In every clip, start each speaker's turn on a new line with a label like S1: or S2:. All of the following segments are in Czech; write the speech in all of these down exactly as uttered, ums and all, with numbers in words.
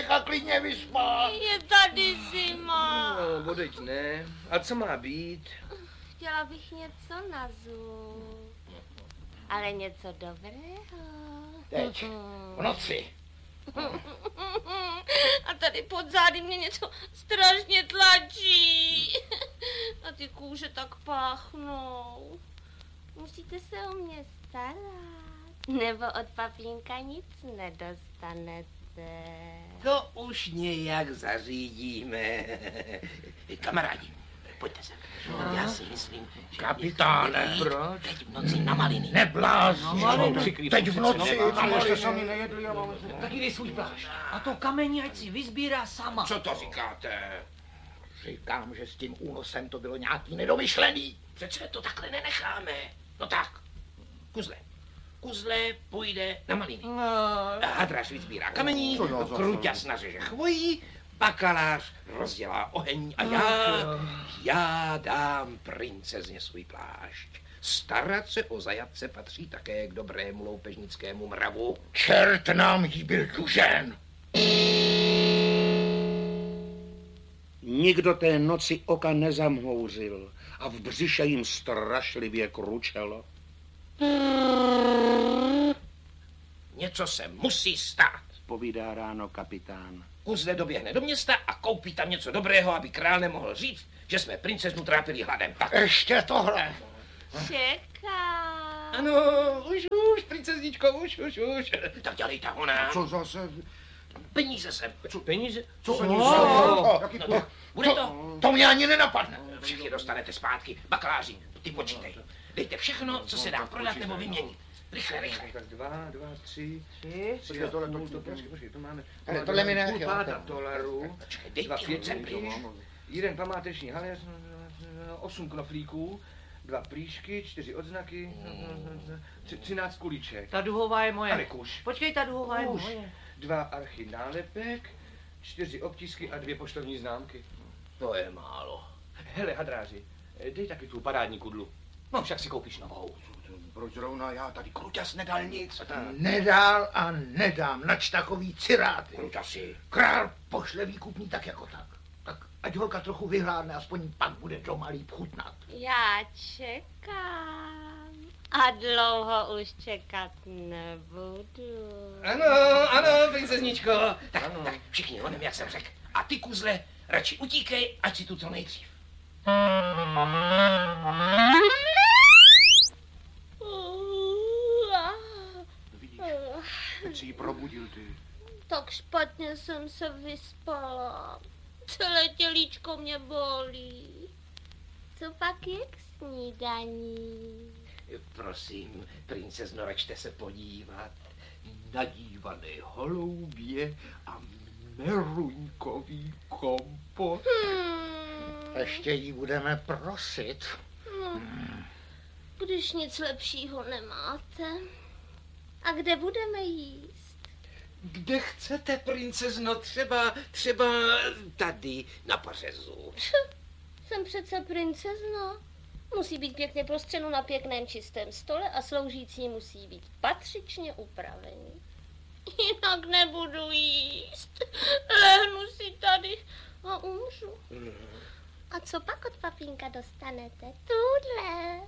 S1: nechat klidně vyspat.
S2: Je tady zima.
S3: No, bodeď ne. A co má být?
S2: Chtěla bych něco na zub. Ale něco dobrého.
S1: Teď, v noci.
S2: A tady pod zády mě něco strašně tlačí. A ty kůže tak páchnou. Musíte se o mě starat. Nebo od papínka nic nedostanete.
S4: To už nějak zařídíme. Kamarádi, pojďte se. Já si myslím, že
S1: Kapitáne,
S3: proč?
S4: teď v noci na maliny.
S1: Neblázni. Teď v noci na maliny.
S5: nejedli a máme...
S6: Taky dej svůj plášť. A to kamení ať si vyzbírá sama.
S1: Co to říkáte? Říkám, že s tím únosem to bylo nějaký nedomyšlený.
S4: Přece to takhle nenecháme. No tak, kuzle. Kuzle půjde na maliny.
S6: No.
S4: Hadráš vyzbírá kamení, Kruťas nařeže chvojí, bakalář rozdělá oheň a já, já dám princezně svůj plášť. Starat se o zajatce patří také k dobrému loupežnickému mravu.
S1: Čert nám jí byl dlužen.
S5: Nikdo té noci oka nezamhouřil a v břiše jim strašlivě kručelo.
S4: Něco se musí stát.
S5: Povídá ráno kapitán.
S4: Kuzle doběhne do města a koupí tam něco dobrého, aby král nemohl říct, že jsme princeznu trápili hladem. Tak.
S1: Ještě tohle.
S2: Čekám.
S4: Ano, už, už, princezničko, už, už, už. Tak dělej tahona.
S5: Co zase?
S4: Peníze sem.
S3: Co, peníze?
S5: Co
S3: Co?
S5: peníze?
S1: Co?
S5: Jaký
S4: No,
S5: to?
S4: tak, bude to.
S1: To mě ani nenapadne.
S4: Všichni dostanete zpátky. Bakaláři, ty počítej. Dejte všechno, co se dá prodat nebo vyměnit. Rychle, rychle.
S3: Tak dva, dva, tři,
S6: Tři.
S3: tři a půl, to, počkej, počkej, to máme.
S1: Ale tohle mi
S3: půl
S1: nechtěl.
S3: páta dolarů,
S4: Dej
S3: dva
S4: ty
S3: pětníky,
S4: ruce,
S3: jeden památeční haléř, osm knoflíků, dva plíšky, čtyři odznaky, tři, třináct kuliček.
S6: Ta duhová je
S3: A
S6: moje.
S3: nekuš.
S6: Počkej, ta duhová je
S3: Už.
S6: moje.
S3: Dva archy nálepek, čtyři obtisky a dvě poštovní známky.
S4: To je málo.
S3: Hele, hadráři, dej taky tu parádní kudlu. No, však si koupíš novou.
S5: Proč zrovna já? Tady Kruťas nedal nic.
S1: Nedál a nedám, nač takový ciráty.
S4: Kruťasi.
S1: Král pošle výkupní tak jako tak. Tak ať holka trochu vyhládne, aspoň pak bude doma líp chutnat.
S2: Já čekám. A dlouho už čekat nebudu.
S4: Ano, ano, princezničko. Tak, ano. tak všichni honem, jak jsem řekl. A ty, kuzle, radši utíkej, ať si tu co nejdřív.
S5: Vidíš, teď si ji probudil ty.
S2: Tak špatně jsem se vyspala. Celé tělíčko mě bolí. Co pak je k snídaní?
S4: Prosím, princezno, račte se podívat. Nadívané holoubě a meruňkový kompot.
S2: Hmm.
S1: Ještě jí budeme prosit.
S2: No, když nic lepšího nemáte. A kde budeme jíst?
S4: Kde chcete, princezno, třeba, třeba tady na pařezu.
S2: Jsem přece princezna. Musí být pěkně prostřeno na pěkném čistém stole a sloužící musí být patřičně upravení. Jinak nebudu jíst. Lehnu si tady a umřu. A co pak od papínka dostanete? Tudle.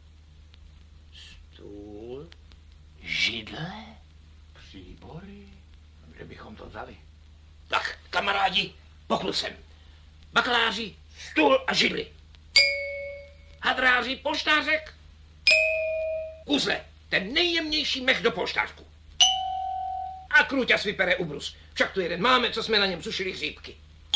S4: Stůl, židle,
S1: Příbory? Kde bychom to vzali?
S4: tak, kamarádi, poklusem. Bakaláři, stůl a židli. Hadráři, polštářek. Kuzle, ten nejjemnější mech do polštářku. A Kruťas vypere ubrus. Však tu jeden máme, co jsme na něm sušili hříbky.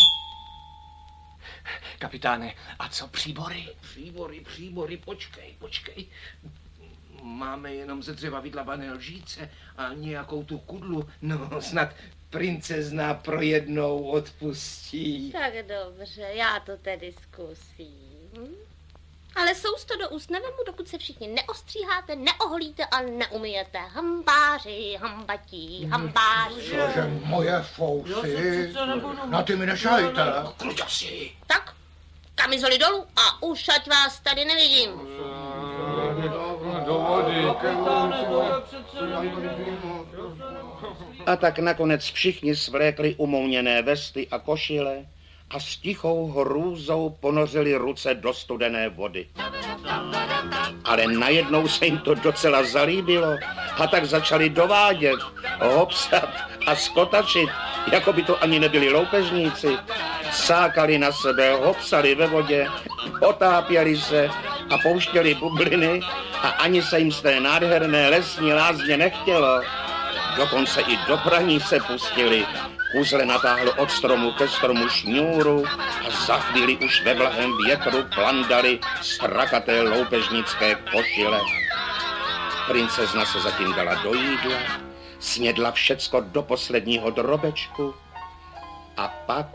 S6: Kapitáne, a co příbory?
S4: Příbory, příbory, počkej, počkej. Máme jenom ze dřeva vydlabané lžíce a nějakou tu kudlu. No, snad princezna pro jednou odpustí.
S2: Tak dobře, já to tedy zkusím. Ale sousto do úst nevemu, dokud se všichni neostříháte, neoholíte a neumyjete. Hambáři, hambatí, hambáři.
S1: Cože moje fousy?
S6: Já se přece nebudu-
S1: Na ty mi nešajte.
S4: Kruťasi.
S2: Tak, kamizoly dolů a už ať vás tady nevidím.
S3: Do vody.
S6: Kapitáne, to je
S5: A tak nakonec všichni svlékli umouněné vesty a košile a s tichou hrůzou ponořili ruce do studené vody. Ale najednou se jim to docela zalíbilo a tak začali dovádět, hopsat a skotačit, jako by to ani nebyli loupežníci. Sákali na sebe, hopsali ve vodě, potápěli se a pouštěli bubliny a ani se jim z té nádherné lesní lázně nechtělo. Dokonce i do praní se pustili. Kuzle natáhlo od stromu ke stromu šňůru a za chvíli už ve vlahém větru plandali strakaté loupežnické košile. Princezna se zatím dala do jídla, snědla všecko do posledního drobečku a pak...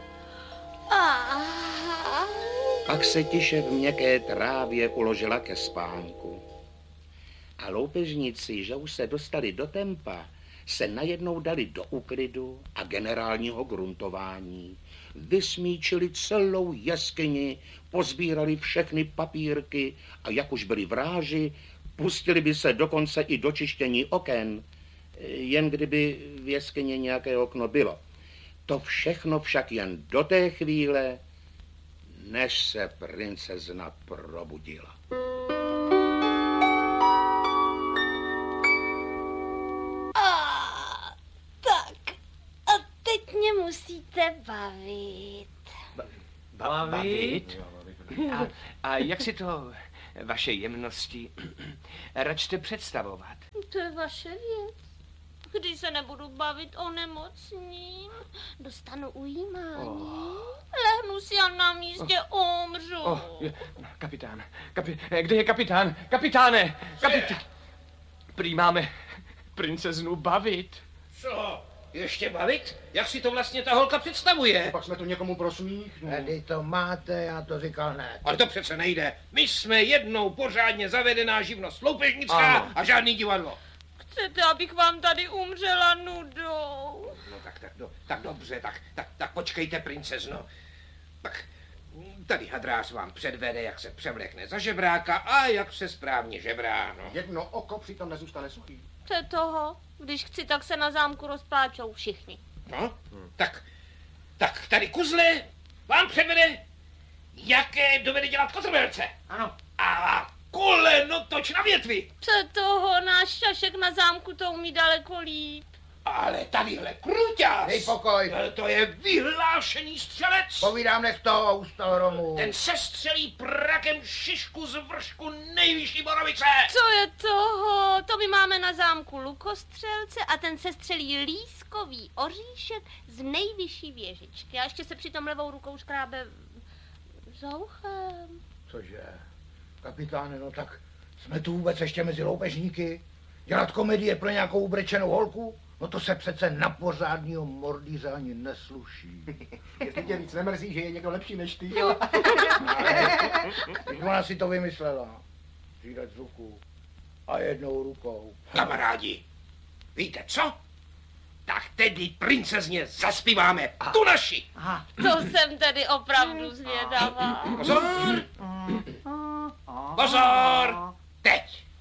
S5: Pak se tiše v měkké trávě uložila ke spánku. A loupežníci, že už se dostali do tempa, se najednou dali do úklidu a generálního gruntování. Vysmíčili celou jeskyni, pozbírali všechny papírky a jak už byli vráži, pustili by se dokonce i do čištění oken, jen kdyby v jeskyni nějaké okno bylo. To všechno však jen do té chvíle, než se princezna probudila.
S2: Mě musíte bavit.
S3: Ba- ba- bavit? A, a jak si to, vaše jemnosti, račte představovat?
S2: To je vaše věc. Když se nebudu bavit, onemocním, dostanu ujímání, oh. lehnu si a na místě oh. umřu.
S3: Oh, je, kapitán, kapi, kde je kapitán? Kapitáne, kapitán. Prý máme princeznu bavit.
S4: Co? Ještě bavit? Jak si to vlastně ta holka představuje?
S5: Pak jsme tu někomu pro smích. No.
S1: Tady to máte, já to říkal ne.
S4: Ale to přece nejde. My jsme jednou pořádně zavedená živnost loupežnická
S3: ano.
S4: a žádný divadlo.
S2: Chcete, abych vám tady umřela nudou?
S4: No tak, tak, do, tak dobře, tak, tak, tak počkejte, princezno. Tak tady hadrář vám předvede, jak se převlekne za žebráka a jak se správně žebrá, no.
S5: Jedno oko přitom nezůstane suchý.
S2: To je toho. Když chci, tak se na zámku rozpláčou všichni.
S4: No, hmm. tak, tak tady kuzle vám předvede, jaké dovede dělat kotrmelce.
S6: Ano.
S4: A koleno toč na větvi.
S2: Co je toho, náš šašek na zámku to umí daleko líp.
S4: Ale tadyhle kruťas.
S1: Dej pokoj.
S4: To je vyhlášený střelec.
S1: Povídám, nech toho ústahromu.
S4: Ten sestřelí prakem šišku z vršku nejvyšší borovice.
S2: Co je toho? To my máme na zámku lukostřelce a ten sestřelí lískový oříšek z nejvyšší věžičky. A ještě se přitom levou rukou škrábe za uchem.
S1: Cože? Kapitáne, no tak jsme tu vůbec ještě mezi loupežníky? Dělat komedie pro nějakou ubrečenou holku? No to se přece na pořádního mordýře ani nesluší.
S5: Jestli tě víc nemrzí, že je někdo lepší než ty.
S1: Když ona si to vymyslela. Střílet z ruku a jednou rukou.
S4: Kamarádi, víte co? Tak tedy princezně zaspíváme tu naši.
S6: Aha.
S2: To jsem tedy opravdu zvědavá.
S4: Pozor! Pozor! Teď!